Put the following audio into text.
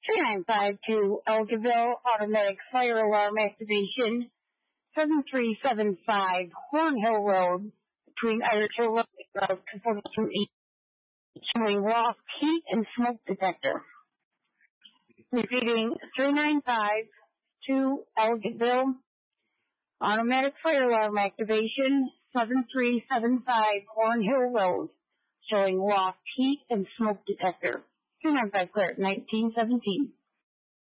3952 Elgaville, automatic fire alarm activation. 7375 Horn Hill Road, between Iredell Road and Route 242 showing lost heat and smoke detector. Repeating 3952 Elgaville, automatic fire alarm activation. 7375 Horn Hill Road, showing lost heat and smoke detector. 295 clear, 1917.